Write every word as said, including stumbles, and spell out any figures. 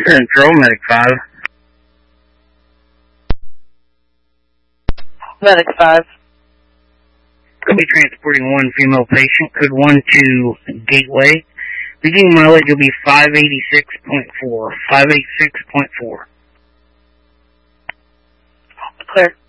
Control, Medic five. Medic five. Could be transporting one female patient, code one to Gateway. Beginning mileage will be five eighty-six point four. five eighty-six point four. Clear.